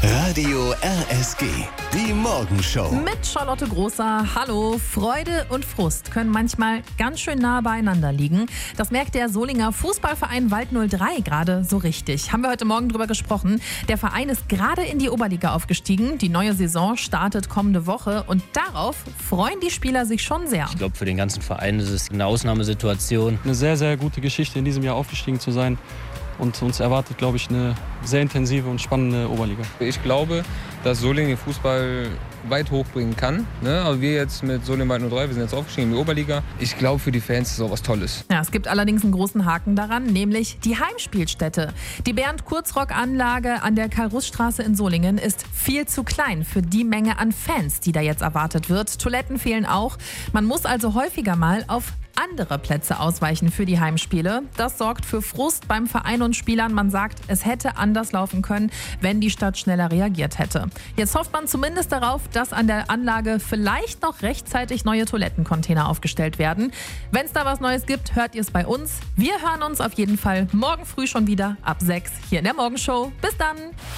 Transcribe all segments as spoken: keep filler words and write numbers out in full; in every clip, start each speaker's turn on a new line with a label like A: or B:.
A: Radio R S G, die Morgenshow.
B: Mit Charlotte Großer. Hallo. Freude und Frust können manchmal ganz schön nah beieinander liegen. Das merkt der Solinger Fußballverein Wald null drei gerade so richtig. Haben wir heute Morgen drüber gesprochen. Der Verein ist gerade in die Oberliga aufgestiegen. Die neue Saison startet kommende Woche und darauf freuen die Spieler sich schon sehr.
C: Ich glaube, für den ganzen Verein ist es eine Ausnahmesituation.
D: Eine sehr, sehr gute Geschichte, in diesem Jahr aufgestiegen zu sein. Und uns erwartet, glaube ich, eine sehr intensive und spannende Oberliga.
E: Ich glaube, dass Solingen den Fußball weit hochbringen kann. Ne? Aber wir jetzt mit Solingen Wald null drei, wir sind jetzt aufgestiegen in die Oberliga. Ich glaube, für die Fans ist es auch was Tolles.
B: Ja, es gibt allerdings einen großen Haken daran, nämlich die Heimspielstätte. Die Bernd-Kurzrock-Anlage an der Karl-Russ-Straße in Solingen ist viel zu klein für die Menge an Fans, die da jetzt erwartet wird. Toiletten fehlen auch. Man muss also häufiger mal auf andere Plätze ausweichen für die Heimspiele. Das sorgt für Frust beim Verein und Spielern. Man sagt, es hätte anders laufen können, wenn die Stadt schneller reagiert hätte. Jetzt hofft man zumindest darauf, dass an der Anlage vielleicht noch rechtzeitig neue Toilettencontainer aufgestellt werden. Wenn es da was Neues gibt, hört ihr es bei uns. Wir hören uns auf jeden Fall morgen früh schon wieder ab sechs hier in der Morgenshow. Bis dann!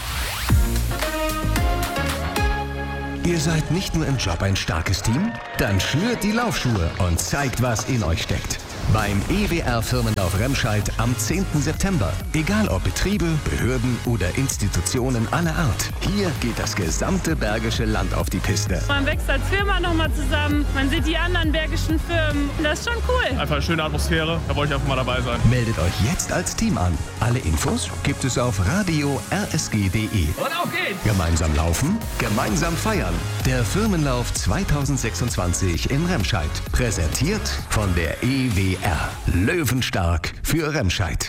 A: Ihr seid nicht nur im Job ein starkes Team? Dann schnürt die Laufschuhe und zeigt, was in euch steckt. Beim E W R-Firmenlauf Remscheid am zehnten September. Egal ob Betriebe, Behörden oder Institutionen aller Art. Hier geht das gesamte Bergische Land auf die Piste.
F: Man wächst als Firma nochmal zusammen, man sieht die anderen bergischen Firmen. Das ist schon cool.
G: Einfach eine schöne Atmosphäre, da wollte ich einfach mal dabei sein.
A: Meldet euch jetzt als Team an. Alle Infos gibt es auf radio r s g punkt d e.
G: Und auf geht's!
A: Gemeinsam laufen, gemeinsam feiern. Der Firmenlauf zweitausendsechsundzwanzig in Remscheid. Präsentiert von der E W R. Löwenstark für Remscheid.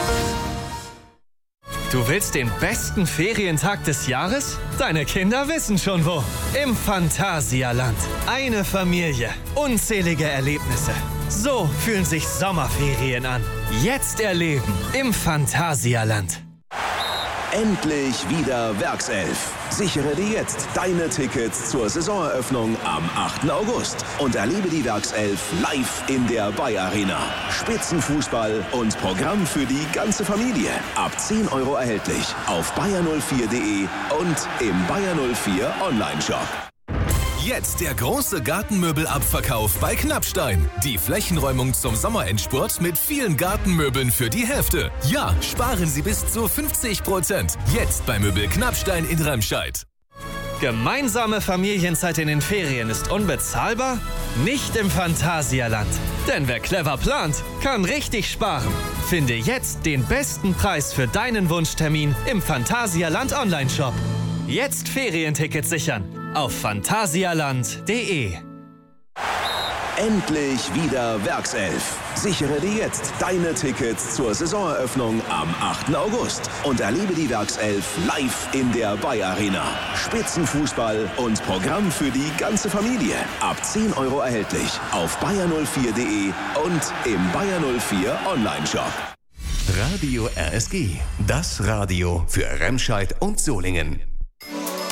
H: Du willst den besten Ferientag des Jahres? Deine Kinder wissen schon wo. Im Phantasialand. Eine Familie. Unzählige Erlebnisse. So fühlen sich Sommerferien an. Jetzt erleben im Phantasialand.
I: Endlich wieder Werkself. Sichere dir jetzt deine Tickets zur Saisoneröffnung am achten August und erlebe die Werkself live in der Bayer Arena. Spitzenfußball und Programm für die ganze Familie. Ab zehn Euro erhältlich auf bayer null vier punkt de und im Bayer null vier Online-Shop.
J: Jetzt der große Gartenmöbelabverkauf bei Knappstein. Die Flächenräumung zum Sommerendspurt mit vielen Gartenmöbeln für die Hälfte. Ja, sparen Sie bis zu fünfzig Prozent. Jetzt bei Möbel Knappstein in Remscheid.
H: Gemeinsame Familienzeit in den Ferien ist unbezahlbar? Nicht im Phantasialand. Denn wer clever plant, kann richtig sparen. Finde jetzt den besten Preis für deinen Wunschtermin im Phantasialand Online-Shop. Jetzt Ferientickets sichern auf phantasialand punkt de.
I: Endlich wieder Werkself. Sichere dir jetzt deine Tickets zur Saisoneröffnung am achten August und erlebe die Werkself live in der Bayer Arena. Spitzenfußball und Programm für die ganze Familie. Ab zehn Euro erhältlich auf bayer null vier punkt de und im Bayer null vier Online-Shop.
A: Radio R S G, das Radio für Remscheid und Solingen.